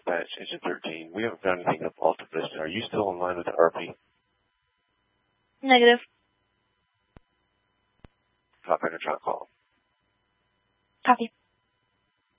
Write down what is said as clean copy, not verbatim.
dispatch, engine 13. We haven't found anything up off the list. Are you still in line with the RP? Negative. Copy, and try to call. Copy.